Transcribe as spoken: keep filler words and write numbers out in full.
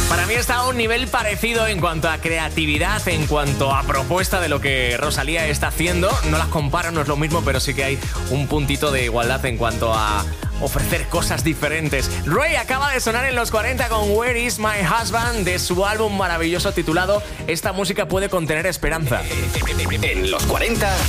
Para mí está a un nivel parecido en cuanto a creatividad, en cuanto a propuesta de lo que Rosalía está haciendo. No las comparo, no es lo mismo, pero sí que hay un puntito de igualdad en cuanto a ofrecer cosas diferentes. Ray acaba de sonar en los cuarenta con Where Is My Husband, de su álbum maravilloso titulado Esta música puede contener esperanza. En los cuarenta,